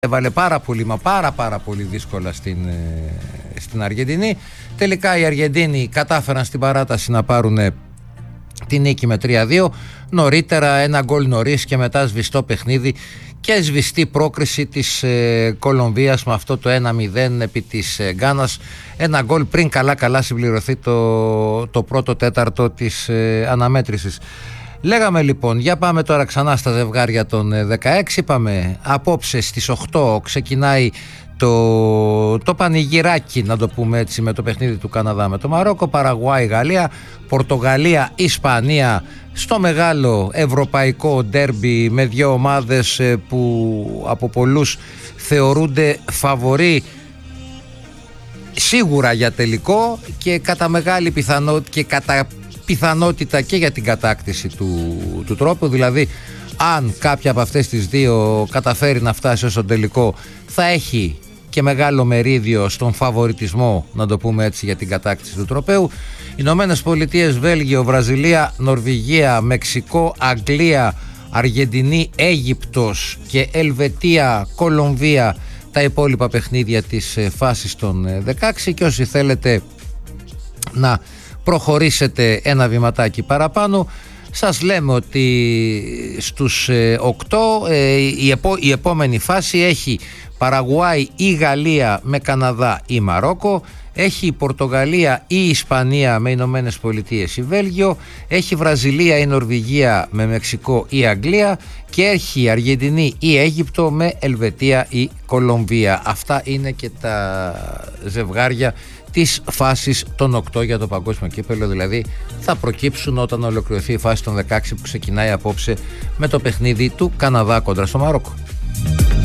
έβαλε πάρα πολύ δύσκολα στην Αργεντινή. Τελικά οι Αργεντίνοι κατάφεραν στην παράταση να πάρουν την νίκη με 3-2. Νωρίτερα ένα γκολ νωρίς και μετά σβηστό παιχνίδι και σβηστή πρόκριση της Κολομβίας με αυτό το 1-0 επί της Γκάνας. Ένα γκολ πριν καλά συμπληρωθεί το πρώτο τέταρτο της αναμέτρησης. Λέγαμε λοιπόν, για πάμε τώρα ξανά στα ζευγάρια των 16. Είπαμε απόψε στις 8 ξεκινάει το πανηγυράκι, να το πούμε έτσι, με το παιχνίδι του Καναδά με το Μαρόκο, Παραγουάη, Γαλλία, Πορτογαλία, Ισπανία, στο μεγάλο ευρωπαϊκό ντέρμπι με δύο ομάδες που από πολλούς θεωρούνται φαβορί σίγουρα για τελικό και κατά μεγάλη πιθανότητα και για την κατάκτηση του τρόπου. Δηλαδή αν κάποια από αυτές τις δύο καταφέρει να φτάσει ως τον τελικό, θα έχει και μεγάλο μερίδιο στον φαβοριτισμό, να το πούμε έτσι, για την κατάκτηση του τροπαίου. Ηνωμένες Πολιτείες, Βέλγιο, Βραζιλία, Νορβηγία, Μεξικό, Αγγλία, Αργεντινή, Αίγυπτος και Ελβετία, Κολομβία, τα υπόλοιπα παιχνίδια της φάσης των 16. Και όσοι θέλετε να προχωρήσετε ένα βηματάκι παραπάνω, σας λέμε ότι στους 8 η επόμενη φάση έχει Παραγουάη ή Γαλλία με Καναδά ή Μαρόκο, έχει η Πορτογαλία ή Ισπανία με Ηνωμένες Πολιτείες ή Βέλγιο, έχει Βραζιλία ή Νορβηγία με Μεξικό ή Αγγλία και έχει Αργεντινή ή Αίγυπτο με Ελβετία ή Κολομβία. Αυτά είναι και τα ζευγάρια της φάσης των 8 για το παγκόσμιο κύπελλο, δηλαδή θα προκύψουν όταν ολοκληρωθεί η φάση των 16 που ξεκινάει απόψε με το παιχνίδι του Καναδά κόντρα στο Μαρόκο.